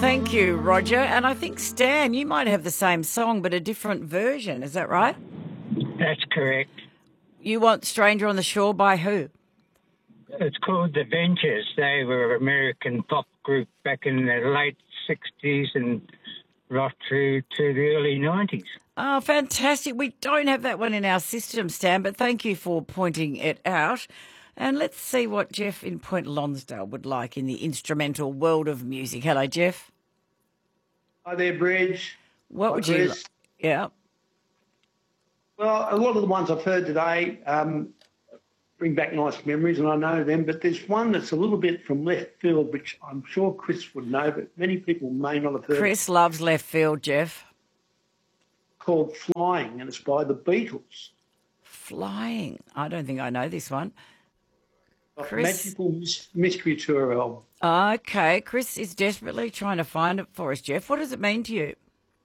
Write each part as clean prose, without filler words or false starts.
Thank you, Roger. And I think, Stan, you might have the same song but a different version. Is that right? That's correct. You want Stranger on the Shore by who? It's called The Ventures. They were an American pop group back in the late 60s and right through to the early 90s. Oh, fantastic. We don't have that one in our system, Stan, but thank you for pointing it out. And let's see what Jeff in Point Lonsdale would like in the instrumental world of music. Hello, Jeff. Hi there, Bridge. What would you like? Yeah. Well, a lot of the ones I've heard today bring back nice memories, and I know them, but there's one that's a little bit from left field, which I'm sure Chris would know, but many people may not have heard. Chris loves left field, Jeff. Called Flying, and it's by the Beatles. Flying. I don't think I know this one. Chris? Magical Mystery Tour album. Okay, Chris is desperately trying to find it for us, Jeff. What does it mean to you?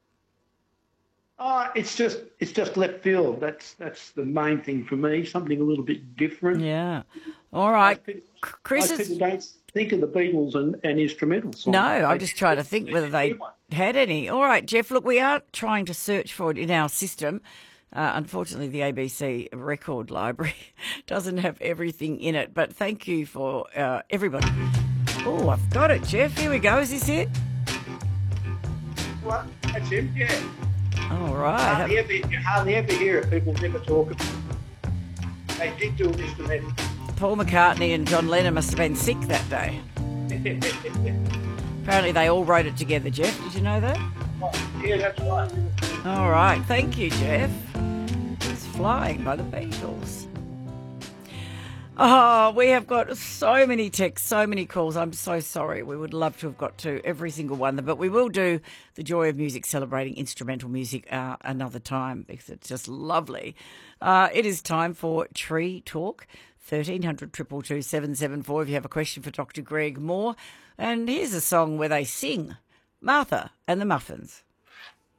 It's just left field. That's the main thing for me. Something a little bit different. Yeah. All right. Chris people don't think of the Beatles and instrumental songs. No, I just try to think whether they had any. All right, Jeff. Look, we are trying to search for it in our system. Unfortunately, the ABC record library doesn't have everything in it. But thank you for everybody. Oh, I've got it, Jeff. Here we go. Is this it? What? That's it. Yeah. All right. You hardly ever hear it. People never talk about it. They did do an instrumental. Paul McCartney and John Lennon must have been sick that day. Apparently they all wrote it together, Jeff. Did you know that? Yeah, that's right. All right. Thank you, Jeff. It's Flying by the Beatles. Oh, we have got so many texts, so many calls. I'm so sorry. We would love to have got to every single one, but we will do the Joy of Music celebrating instrumental music another time because it's just lovely. It is time for Tree Talk. 1300 222 774 if you have a question for Dr. Greg Moore. And here's a song where they sing Martha and the Muffins.